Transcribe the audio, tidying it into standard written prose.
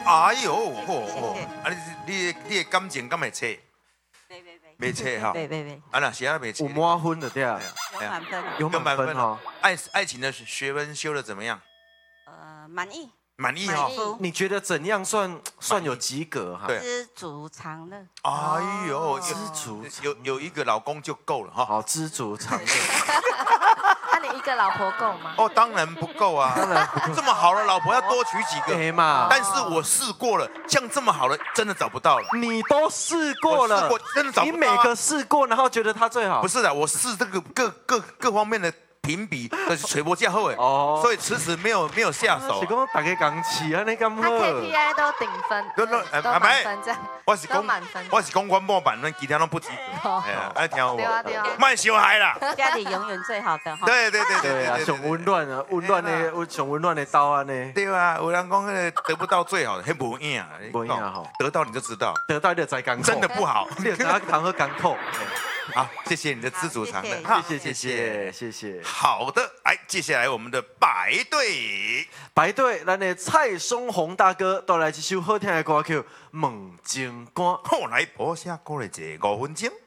哎呦，你的感情敢会测？没测哈。 没。 啊那是啊没测。 有满分的对啊， 有满分。 有满分哦。 爱情的学分修的怎么样？ 满意。 满意哦。 你觉得怎样算有及格哈？ 对。 知足常乐。 哎呦， 知足有一个老公就够了哈。 好，知足常乐。 那你一个老婆够吗？ 哦，当然不够啊， 当然不够。 这么好的老婆要多娶几个嘛。 但是我试过了，像这么好的真的找不到了。 你都试过了， 试过真的找不到。 你每个试过，然后觉得他最好？ 不是的，我试这个各方面的评比的垂波架后哎，所以迟迟没有下手。 是讲大家讲起啊，你咁好。 他 KPI 都顶分，都满分这样。 我是讲我末版，那其他都不及格。哎呀，爱听我。 对啊。 卖小孩啦。 家里永远最好的哈。 对啊，上温暖啊，上温暖的刀啊呢。 对啊，有人讲那个得不到最好的，还不一样。 不一样哈。 得到你就知道， 得到你就知艰苦。 真的不好， 你就知道谈何艰苦。 好，谢谢你的知足常乐， 谢谢。 好的，来，接下来我们的白队， 咱的蔡松宏大哥带来一首好听的歌曲《梦情歌》。 好，来播下歌来一5分钟。